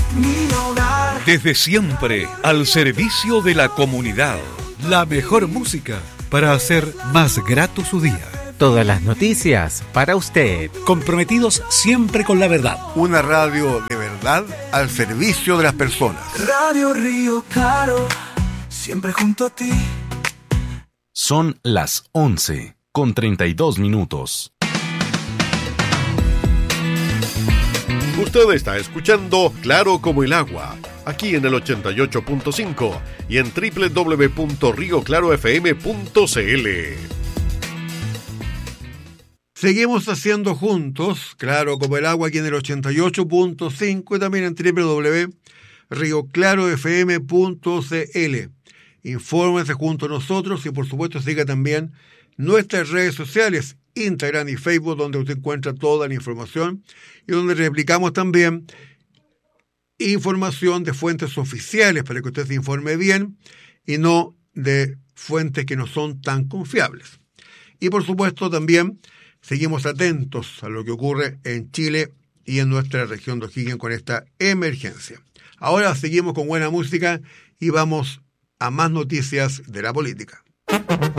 mi hogar. Desde siempre, al servicio de la comunidad. La mejor música para hacer más grato su día. Todas las noticias para usted. Comprometidos siempre con la verdad. Una radio de verdad al servicio de las personas. Radio Río Claro, siempre junto a ti. Son las 11:32. Usted está escuchando Claro como el agua, aquí en el 88.5 y en www.rioclarofm.cl. Seguimos haciendo juntos, Claro como el agua, aquí en el 88.5 y también en www.rioclarofm.cl. Infórmense junto a nosotros y por supuesto siga también nuestras redes sociales, Instagram y Facebook, donde usted encuentra toda la información y donde replicamos también información de fuentes oficiales para que usted se informe bien y no de fuentes que no son tan confiables. Y por supuesto también seguimos atentos a lo que ocurre en Chile y en nuestra región de O'Higgins con esta emergencia. Ahora seguimos con buena música y vamos a más noticias de la política.